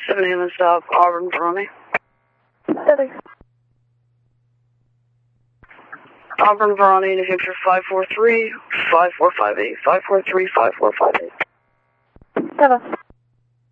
7 a.m. and stop, Auburn, Veroni. 7. Auburn, Veroni, New Hampshire 543-5458. 543-5458. 7.